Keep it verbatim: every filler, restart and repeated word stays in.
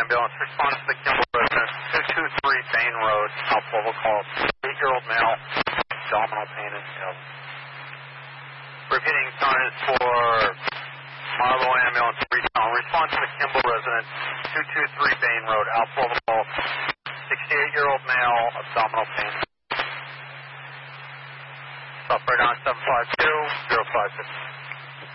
ambulance. Response to the Kimball residence, two two three Bain Road, South Louisville call. eight-year-old male, abdominal pain and ill. Repeating sign is for Marlowe ambulance, Retail. Response to the Kimball residence, two two three Bain Road, South Louisville call. sixty-eight-year-old male, abdominal pain. Operator on seven five two, zero five six.